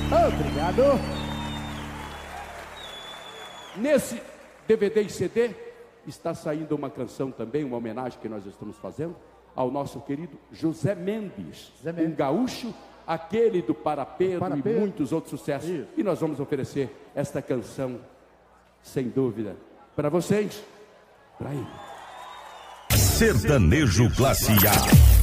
Obrigado. Nesse DVD e CD está saindo uma canção também, uma homenagem que nós estamos fazendo ao nosso querido José Mendes, um gaúcho, aquele do Parapedo e muitos outros sucessos. Isso. E nós vamos oferecer esta canção, sem dúvida, para vocês, para ele. Sertanejo Classe A.